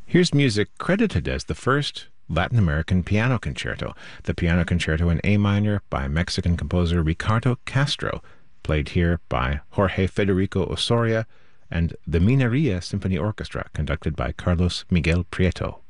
Here's music credited as the first Latin American piano concerto, the Piano Concerto in A minor by Mexican composer Ricardo Castro, played here by Jorge Federico Osoria, and the Mineria Symphony Orchestra, conducted by Carlos Miguel Prieto.